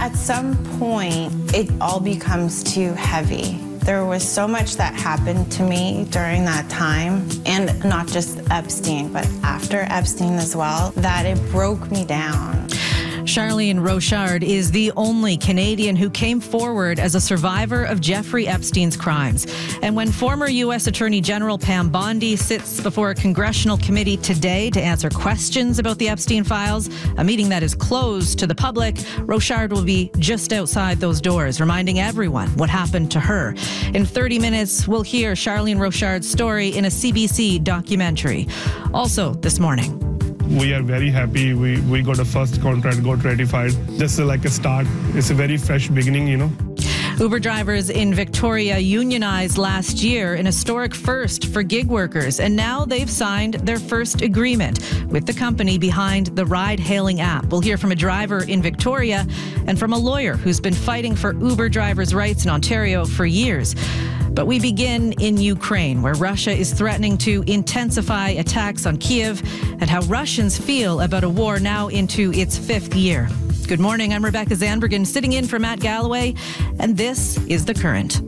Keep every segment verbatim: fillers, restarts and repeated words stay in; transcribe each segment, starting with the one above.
At some point, it all becomes too heavy. There was so much that happened to me during that time, and not just Epstein, but after Epstein as well, that it broke me down. Charlene Rochard is the only Canadian who came forward as a survivor of Jeffrey Epstein's crimes. And when former U S Attorney General Pam Bondi sits before a congressional committee today to answer questions about the Epstein files, a meeting that is closed to the public, Rochard will be just outside those doors, reminding everyone what happened to her. In thirty minutes, we'll hear Charlene Rochard's story in a C B C documentary. Also this morning, we are very happy. We, we got a first contract, got ratified. Just like a start. It's a very fresh beginning, you know. Uber drivers in Victoria unionized last year, an historic first for gig workers, and now they've signed their first agreement with the company behind the ride-hailing app. We'll hear from a driver in Victoria and from a lawyer who's been fighting for Uber drivers' rights in Ontario for years. But we begin in Ukraine, where Russia is threatening to intensify attacks on Kyiv, and how Russians feel about a war now into its fifth year. Good morning, I'm Rebecca Zandbergen, sitting in for Matt Galloway, and this is The Current.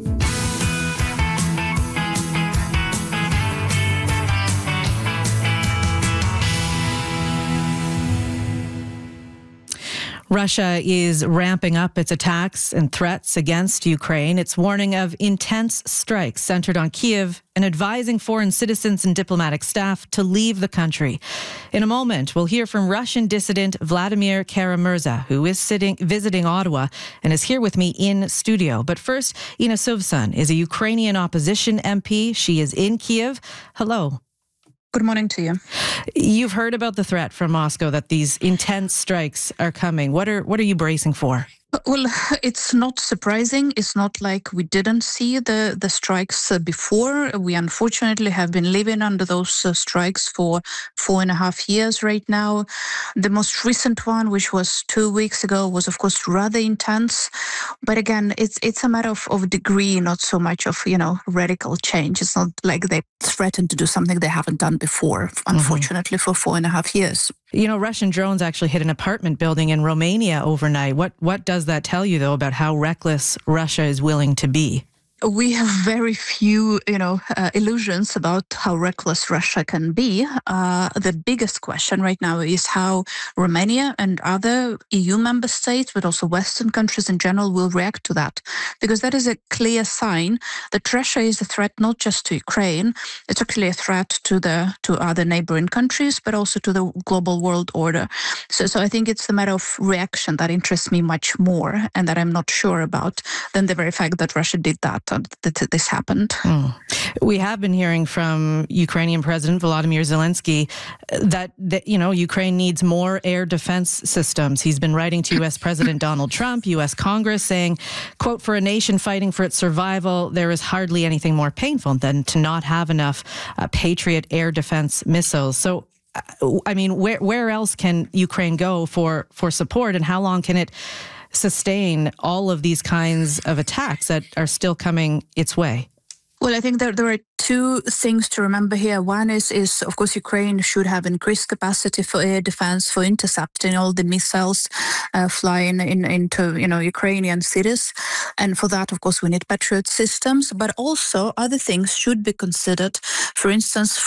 Russia is ramping up its attacks and threats against Ukraine. It's warning of intense strikes centered on Kyiv and advising foreign citizens and diplomatic staff to leave the country. In a moment, we'll hear from Russian dissident Vladimir Kara-Murza, who is sitting, visiting Ottawa and is here with me in studio. But first, Inna Suvsan is a Ukrainian opposition M P. She is in Kyiv. Hello. Good morning to you. You've heard about the threat from Moscow that these intense strikes are coming. What are what are you bracing for? Well, it's not surprising. It's not like we didn't see the, the strikes uh, before. We unfortunately have been living under those uh, strikes for four and a half years right now. The most recent one, which was two weeks ago, was of course rather intense. But again, it's it's a matter of, of degree, not so much of, you know, radical change. It's not like they threatened to do something they haven't done before, unfortunately, mm-hmm. for four and a half years. You know, Russian drones actually hit an apartment building in Romania overnight. What what does that tell you, though, about how reckless Russia is willing to be? We have very few, you know, uh, illusions about how reckless Russia can be. Uh, the biggest question right now is how Romania and other E U member states, but also Western countries in general, will react to that. Because that is a clear sign that Russia is a threat not just to Ukraine, it's actually a threat to the to other neighboring countries, but also to the global world order. So, so I think it's the matter of reaction that interests me much more and that I'm not sure about than the very fact that Russia did that. that this happened. Mm. We have been hearing from Ukrainian President Volodymyr Zelensky that, that, you know, Ukraine needs more air defense systems. He's been writing to U S President Donald Trump, U S Congress, saying, quote, "For a nation fighting for its survival, there is hardly anything more painful than to not have enough uh, Patriot air defense missiles." So, I mean, where where else can Ukraine go for, for support, and how long can it sustain all of these kinds of attacks that are still coming its way? Well, I think there, there are two things to remember here. One is, is, of course, Ukraine should have increased capacity for air defense, for intercepting all the missiles uh, flying in, into, you know, Ukrainian cities. And for that, of course, we need Patriot systems. But also other things should be considered. For instance,